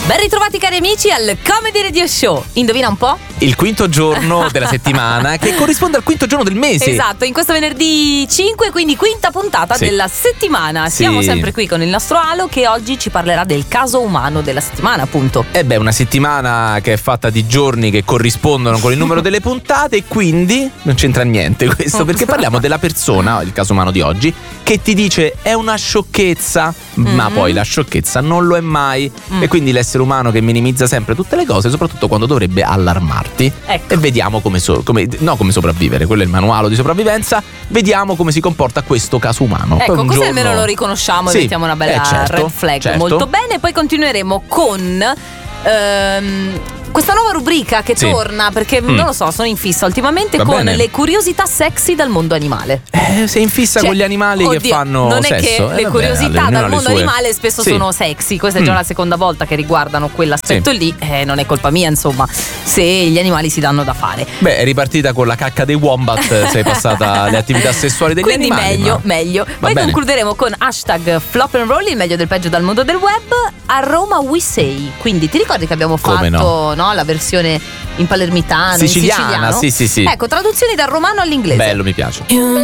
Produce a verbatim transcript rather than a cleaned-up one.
Ben ritrovati cari amici al Comedy Radio Show. Indovina un po'? Il quinto giorno della settimana che corrisponde al quinto giorno del mese. Esatto, in questo venerdì cinque, quindi quinta puntata sì. della settimana. Sì. Siamo sempre qui con il nostro Alo che oggi ci parlerà del caso umano della settimana, appunto. E beh, una settimana che è fatta di giorni che corrispondono con il numero delle puntate e quindi non c'entra niente questo, perché parliamo della persona, il caso umano di oggi, che ti dice è una sciocchezza, mm-hmm. ma poi la sciocchezza non lo è mai. Mm. E quindi l'essere umano che minimizza sempre tutte le cose, soprattutto quando dovrebbe allarmarti. Ecco. E vediamo come, so, come no come sopravvivere, quello è il manuale di sopravvivenza. Vediamo come si comporta questo caso umano. Ecco, così giorno... almeno lo riconosciamo sì, e mettiamo una bella eh, certo, red flag. certo. Molto bene, poi continueremo con ehm, questa nuova rubrica che sì. torna, perché mm. non lo so, sono in fissa ultimamente. Va con bene. le curiosità sexy dal mondo animale. Eh, sei in fissa Cioè, con gli animali oddio, che fanno non è sesso. che eh, le vabbè, curiosità ognuno ha dal le mondo sue. animale spesso sì. sono sexy. Questa è già mm. la seconda volta che riguardano quell'aspetto sì. lì. eh, Non è colpa mia, insomma, se gli animali si danno da fare. Beh, è ripartita con la cacca dei wombat. Sei passata alle attività sessuali degli Quindi animali. meglio, ma... meglio. Poi bene. concluderemo con hashtag flop and roll, il meglio del peggio dal mondo del web. A Roma we say. Quindi ti ricordi che abbiamo Come fatto no? No, la versione in palermitano, Siciliana, in siciliano? sì, sì, sì. Ecco, traduzioni dal romano all'inglese. Bello, mi piace. You